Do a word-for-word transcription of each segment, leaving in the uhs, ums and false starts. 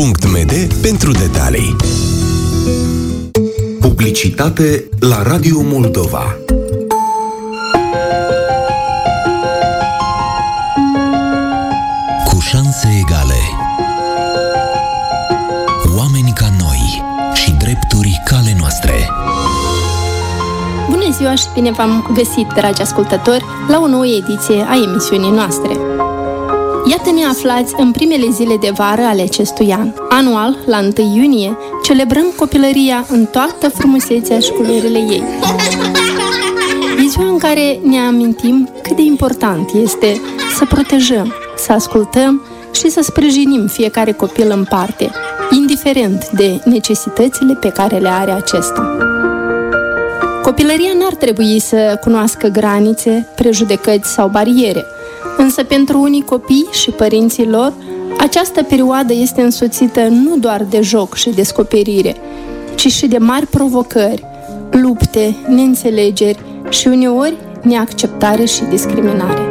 punct m d pentru detalii. Publicitate la Radio Moldova. Cu șanse egale. Oameni ca noi și drepturi ca ale noastre. Bună ziua și bine v-am găsit, dragi ascultători, la o nouă ediție a emisiunii noastre. Iată-ne aflați în primele zile de vară ale acestui an. Anual, la întâi iunie, celebrăm copilăria în toată frumusețea și culorile ei. E ziua în care ne amintim cât de important este să protejăm, să ascultăm și să sprijinim fiecare copil în parte, indiferent de necesitățile pe care le are acesta. Copilăria n-ar trebui să cunoască granițe, prejudecăți sau bariere, însă pentru unii copii și părinții lor, această perioadă este însoțită nu doar de joc și descoperire, ci și de mari provocări, lupte, neînțelegeri și uneori neacceptare și discriminare.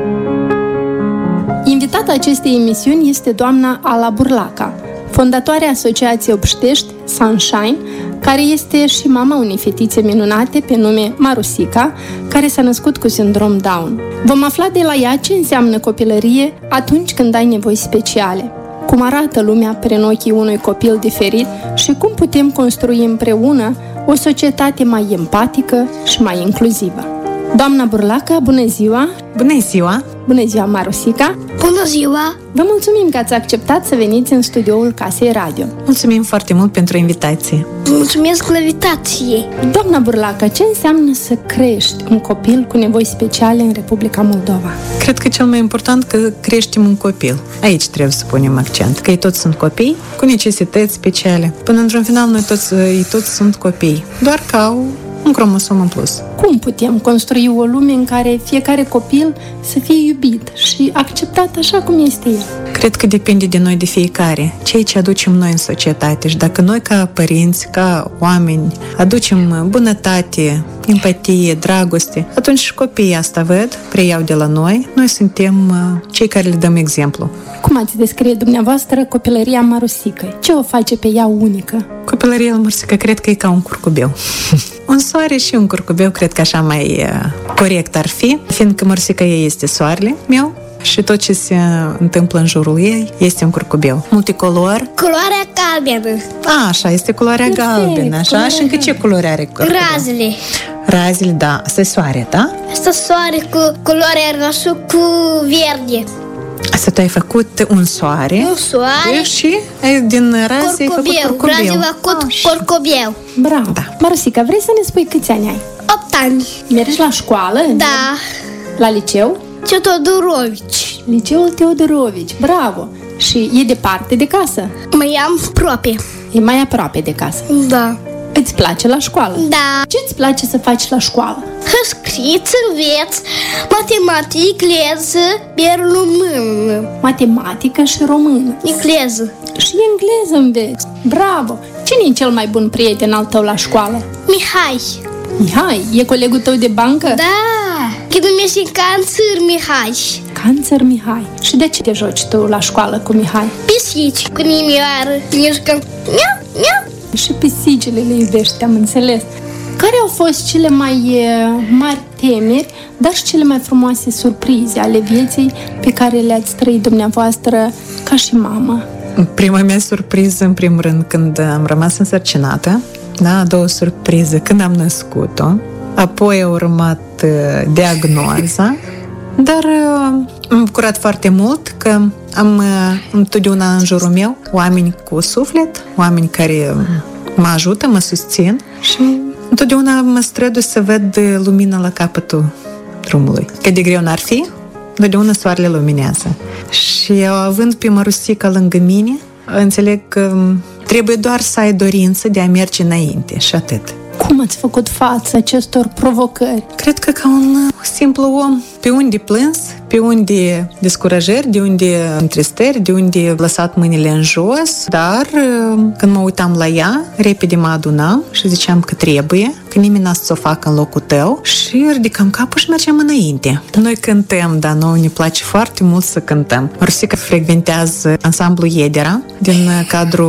Invitata acestei emisiuni este doamna Ala Burlaca, fondatoarea Asociației Obștești Sunshine, care este și mama unei fetițe minunate pe nume Marusica, care s-a născut cu sindrom Down. Vom afla de la ea ce înseamnă copilărie atunci când ai nevoi speciale, cum arată lumea prin ochii unui copil diferit și cum putem construi împreună o societate mai empatică și mai inclusivă. Doamna Burlaca, bună ziua! Bună ziua! Bună ziua, Marusica! Bună ziua! Vă mulțumim că ați acceptat să veniți în studioul Casei Radio. Mulțumim foarte mult pentru invitație. Mulțumesc la invitație! Doamna Burlaca, ce înseamnă să crești un copil cu nevoi speciale în Republica Moldova? Cred că cel mai important că creștem un copil. Aici trebuie să punem accent, că ei toți sunt copii cu necesități speciale. Până într-un final, noi toți, ei toți sunt copii, doar că au un cromosom în plus. Cum putem construi o lume în care fiecare copil să fie iubit și acceptat așa cum este el? Cred că depinde de noi, de fiecare, ceea ce aducem noi în societate. Și dacă noi, ca părinți, ca oameni, aducem bunătate, empatie, dragoste, atunci și copiii asta văd, preiau de la noi. Noi suntem cei care le dăm exemplu. Cum ați descrie dumneavoastră copilăria Marusicăi? Ce o face pe ea unică? Copilăria Marusica cred că e ca un curcubeu. Un soare și un curcubeu, cred că așa mai corect ar fi, fiindcă Marusica ei este soarele meu și tot ce se întâmplă în jurul ei este un curcubeu. Multicolor. Culoarea galbenă. A, așa, este culoarea Perfect, galbenă, așa, culoarea... și încă ce culoare are curcubeu? Razele. Razele, da. Asta e soare, da? Asta soare cu culoarea roșu cu verde. Asta tu ai făcut un soare. Un soare. Și din raze ai făcut curcubeu. Raze ai făcut curcubeu. Bravo. Da. Marusica, vrei să ne spui câți ani ai? opt ani. Mergi la școală? Da. La liceu? Teodorovici. Liceul Teodorovici, bravo. Și e departe de casă? Mai am aproape. E mai aproape de casă? Da. Îți place la școală? Da. Ce îți place să faci la școală? Scrii, să înveți matematică, engleză, iar română. Matematică și română. Engleză. Și engleză înveți. Bravo! Cine e cel mai bun prieten al tău la școală? Mihai. Mihai? E colegul tău de bancă? Da. Că numește Canțăr Mihai. Canțăr Mihai. Și de ce te joci tu la școală cu Mihai? Pisici cu nimioară. Ne jucăm. Miau, miau. Și pisicile le iubești, am înțeles. Care au fost cele mai mari temeri, dar și cele mai frumoase surprize ale vieții pe care le-ați trăit dumneavoastră ca și mamă? Prima mea surpriză, în primul rând, când am rămas însărcinată, da, a doua surpriză, când am născut-o, apoi a urmat uh, diagnoza, dar uh, am bucurat foarte mult că am uh, întotdeauna în jurul meu oameni cu suflet, oameni care mă ajută, mă susțin și întotdeauna mă strădui să văd lumina la capătul drumului. Cât de greu n-ar fi, întotdeauna soarele luminează. Și având pe Marusica lângă mine, înțeleg că trebuie doar să ai dorință de a merge înainte și atât. Cum ați făcut față acestor provocări? Cred că ca un simplu om, pe unde plâns, pe unde descurajări, de unde întristări, de unde lăsat mâinile în jos, dar când mă uitam la ea, repede mă adunam și ziceam că trebuie, că nimeni n-a să o facă în locul tău și ridicam capul și mergeam înainte. Noi cântăm, dar nouă ne place foarte mult să cântăm. Marusica frecventează ansamblul Iedera din cadrul